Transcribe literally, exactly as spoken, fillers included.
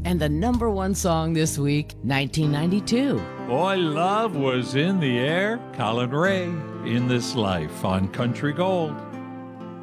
And the number one song this week, nineteen ninety-two. Boy, love was in the air. Colin Ray, In This Life on Country Gold.